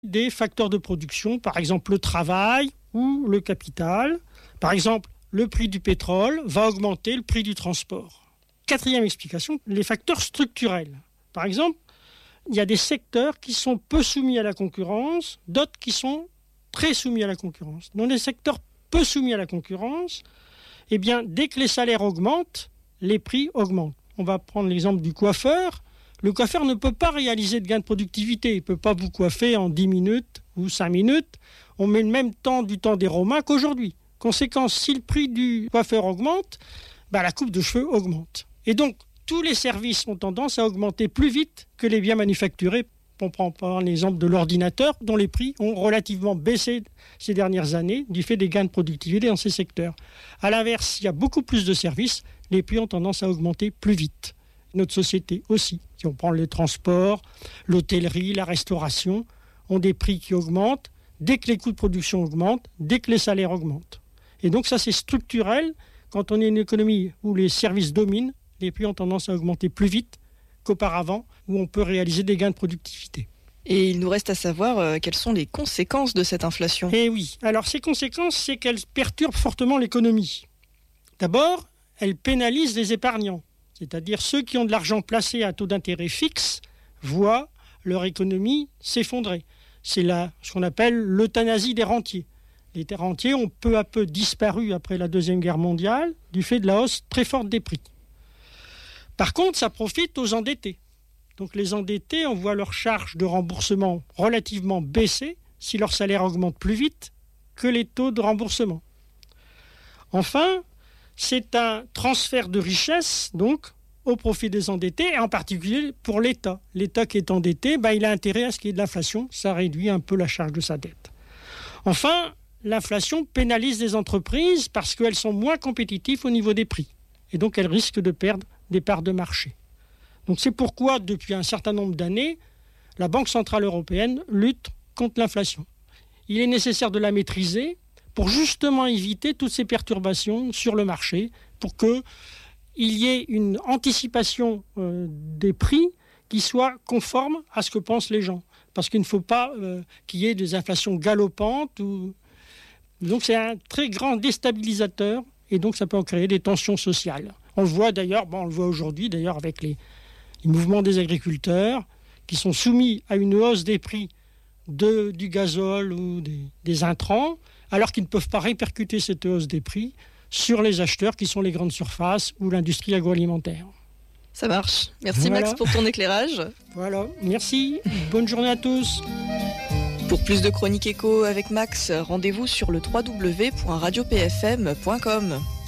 des facteurs de production, par exemple le travail ou le capital. Par exemple, le prix du pétrole va augmenter le prix du transport. Quatrième explication, les facteurs structurels. Par exemple, il y a des secteurs qui sont peu soumis à la concurrence, d'autres qui sont très soumis à la concurrence. Dans les secteurs peu soumis à la concurrence, eh bien, dès que les salaires augmentent, les prix augmentent. On va prendre l'exemple du coiffeur. Le coiffeur ne peut pas réaliser de gain de productivité. Il ne peut pas vous coiffer en 10 minutes ou 5 minutes. On met le même temps du temps des Romains qu'aujourd'hui. Conséquence, si le prix du coiffeur augmente, la coupe de cheveux augmente. Et donc, tous les services ont tendance à augmenter plus vite que les biens manufacturés. On prend par l'exemple de l'ordinateur, dont les prix ont relativement baissé ces dernières années du fait des gains de productivité dans ces secteurs. À l'inverse, il y a beaucoup plus de services, les prix ont tendance à augmenter plus vite. Notre société aussi. Si on prend les transports, l'hôtellerie, la restauration, ont des prix qui augmentent dès que les coûts de production augmentent, dès que les salaires augmentent. Et donc ça, c'est structurel. Quand on est une économie où les services dominent, les prix ont tendance à augmenter plus vite qu'auparavant, où on peut réaliser des gains de productivité. Et il nous reste à savoir quelles sont les conséquences de cette inflation. Eh oui, alors ces conséquences, c'est qu'elles perturbent fortement l'économie. D'abord, elles pénalisent les épargnants, c'est-à-dire ceux qui ont de l'argent placé à taux d'intérêt fixe voient leur économie s'effondrer. C'est ce qu'on appelle l'euthanasie des rentiers. Les rentiers ont peu à peu disparu après la Deuxième Guerre mondiale du fait de la hausse très forte des prix. Par contre, ça profite aux endettés. Donc les endettés, on voit leur charge de remboursement relativement baisser si leur salaire augmente plus vite que les taux de remboursement. Enfin, c'est un transfert de richesse, donc, au profit des endettés, et en particulier pour l'État. L'État qui est endetté, il a intérêt à ce qu'il y ait de l'inflation, ça réduit un peu la charge de sa dette. Enfin, l'inflation pénalise les entreprises parce qu'elles sont moins compétitives au niveau des prix. Et donc, elles risquent de perdre des parts de marché. Donc c'est pourquoi, depuis un certain nombre d'années, la Banque centrale européenne lutte contre l'inflation. Il est nécessaire de la maîtriser pour justement éviter toutes ces perturbations sur le marché, pour qu'il y ait une anticipation des prix qui soit conforme à ce que pensent les gens. Parce qu'il ne faut pas qu'il y ait des inflations galopantes. Donc c'est un très grand déstabilisateur et donc ça peut en créer des tensions sociales. On le voit d'ailleurs, on le voit aujourd'hui d'ailleurs avec les mouvements des agriculteurs qui sont soumis à une hausse des prix du gazole ou des intrants, alors qu'ils ne peuvent pas répercuter cette hausse des prix sur les acheteurs qui sont les grandes surfaces ou l'industrie agroalimentaire. Ça marche. Merci Max pour ton éclairage. Voilà, merci. Bonne journée à tous. Pour plus de chroniques éco avec Max, rendez-vous sur le www.radiopfm.com.